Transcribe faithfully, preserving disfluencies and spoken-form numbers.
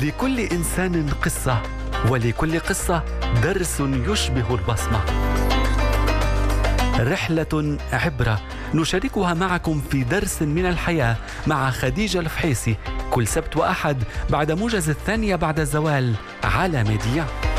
لكل إنسان قصة، ولكل قصة درس يشبه البصمة. رحلة عبرة نشاركها معكم في درس من الحياة مع خديجة الفحيصي، كل سبت وأحد بعد موجز الثانية بعد الزوال على ميديا.